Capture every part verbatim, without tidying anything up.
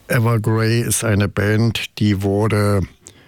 Evergrey ist eine Band, die wurde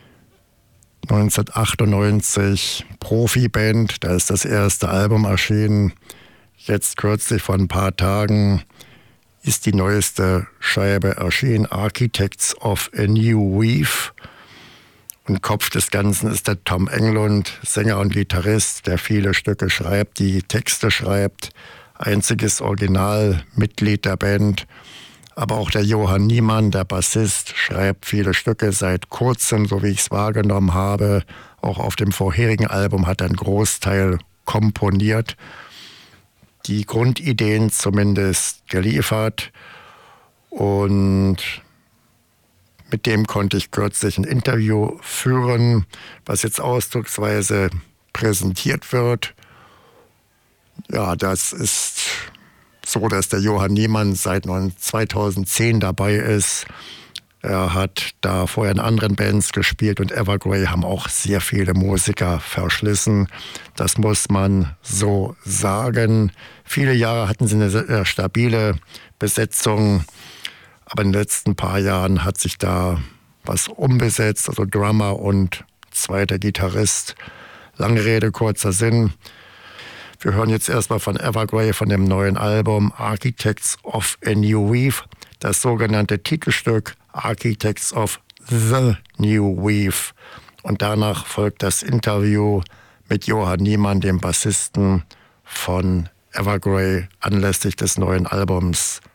neunzehnhundertachtundneunzig Profiband. Da ist das erste Album erschienen. Jetzt kürzlich vor ein paar Tagen ist die neueste Scheibe erschienen, Architects of a New Weave. Und Kopf des Ganzen ist der Tom Englund, Sänger und Gitarrist, der viele Stücke schreibt, die Texte schreibt. Einziges Originalmitglied der Band. Aber auch der Johann Niemann, der Bassist, schreibt viele Stücke seit kurzem, so wie ich es wahrgenommen habe. Auch auf dem vorherigen Album hat er einen Großteil komponiert. Die Grundideen zumindest geliefert. Und mit dem konnte ich kürzlich ein Interview führen, was jetzt ausdrucksweise präsentiert wird. Ja, das ist so, dass der Johann Niemann seit zweitausendzehn dabei ist. Er hat da vorher in anderen Bands gespielt und Evergrey haben auch sehr viele Musiker verschlissen. Das muss man so sagen. Viele Jahre hatten sie eine sehr stabile Besetzung, aber in den letzten paar Jahren hat sich da was umbesetzt, also Drummer und zweiter Gitarrist. Lange Rede, kurzer Sinn. Wir hören jetzt erstmal von Evergrey, von dem neuen Album Architects of a New Weave, das sogenannte Titelstück Architects of the New Weave. Und danach folgt das Interview mit Johann Niemann, dem Bassisten von Evergrey, anlässlich des neuen Albums